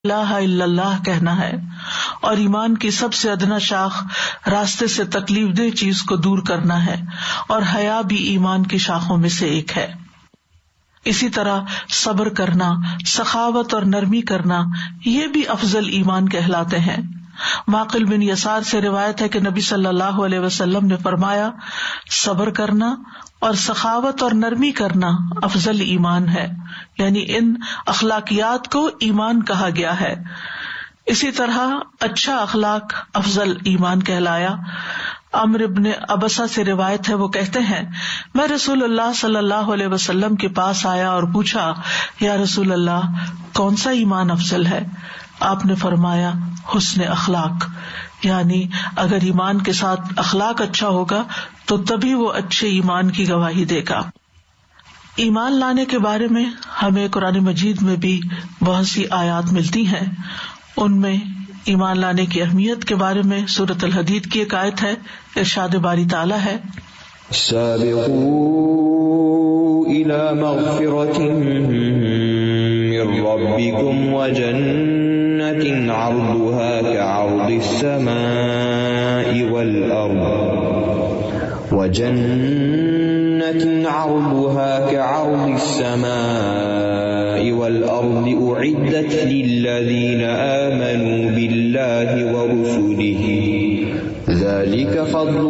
الہ الا اللہ کہنا ہے، اور ایمان کی سب سے ادنا شاخ راستے سے تکلیف دہ چیز کو دور کرنا ہے، اور حیا بھی ایمان کی شاخوں میں سے ایک ہے۔ اسی طرح صبر کرنا، سخاوت اور نرمی کرنا، یہ بھی افضل ایمان کہلاتے ہیں۔ معقل بن یسار سے روایت ہے کہ نبی صلی اللہ علیہ وسلم نے فرمایا، صبر کرنا اور سخاوت اور نرمی کرنا افضل ایمان ہے، یعنی ان اخلاقیات کو ایمان کہا گیا ہے۔ اسی طرح اچھا اخلاق افضل ایمان کہلایا۔ عمرو بن ابسہ سے روایت ہے، وہ کہتے ہیں، میں رسول اللہ صلی اللہ علیہ وسلم کے پاس آیا اور پوچھا، یا رسول اللہ، کون سا ایمان افضل ہے؟ آپ نے فرمایا، حسن اخلاق، یعنی اگر ایمان کے ساتھ اخلاق اچھا ہوگا تو تبھی وہ اچھے ایمان کی گواہی دے گا۔ ایمان لانے کے بارے میں ہمیں قرآن مجید میں بھی بہت سی آیات ملتی ہیں۔ ان میں ایمان لانے کی اہمیت کے بارے میں سورۃ الحدید کی ایک آیت ہے، ارشاد باری تعالیٰ ہے، سابقوا إلى مغفرة من ربكم وجنة عرضها كعرض السماء والأرض أعدت للذين آمنوا بالله ورسله ذلك فضل